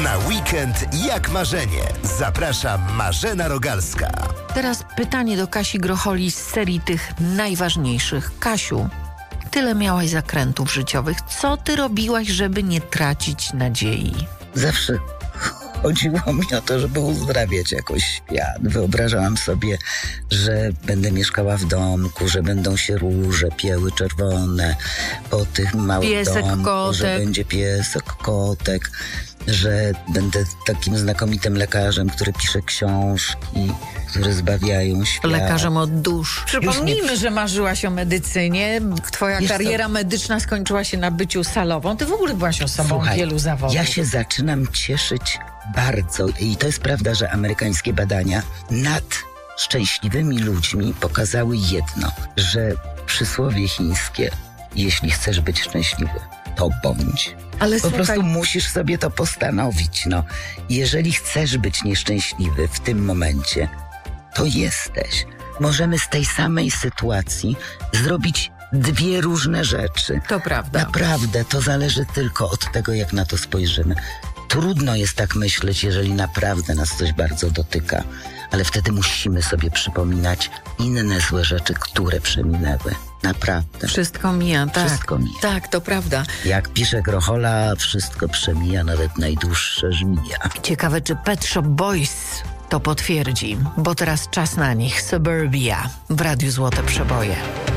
Na weekend jak marzenie. Zaprasza Marzena Rogalska. Teraz pytanie do Kasi Grocholi z serii tych najważniejszych. Kasiu, tyle miałaś zakrętów życiowych. Co ty robiłaś, żeby nie tracić nadziei? Zawsze chodziło mi o to, żeby uzdrawiać jakoś świat. Wyobrażałam sobie, że będę mieszkała w domku, że będą się róże pieły czerwone po tych małych Piesek, domku, kotek. że będzie piesek, kotek, że będę takim znakomitym lekarzem, który pisze książki, które zbawiają świat. Lekarzem od dusz. Przypomnijmy, że marzyłaś o medycynie. Twoja Wiesz kariera medyczna skończyła się na byciu salową. Ty w ogóle byłaś osobą Słuchaj, wielu zawodów. ja się zaczynam cieszyć bardzo i to jest prawda, że amerykańskie badania nad szczęśliwymi ludźmi pokazały jedno, że przysłowie chińskie, jeśli chcesz być szczęśliwy, to bądź. Ale Po słuchaj, prostu musisz sobie to postanowić. Jeżeli chcesz być nieszczęśliwy w tym momencie, to jesteś. Możemy z tej samej sytuacji zrobić dwie różne rzeczy. to prawda. Naprawdę, to zależy tylko od tego, jak na to spojrzymy. Trudno jest tak myśleć, jeżeli naprawdę nas coś bardzo dotyka, ale wtedy musimy sobie przypominać inne złe rzeczy, które przeminęły. Naprawdę. Wszystko mija, tak. Wszystko mija. Tak, to prawda. Jak pisze Grochola, wszystko przemija, nawet najdłuższe żmija. Ciekawe, czy Pet Shop Boys to potwierdzi, bo teraz czas na nich. Suburbia w Radiu Złote Przeboje.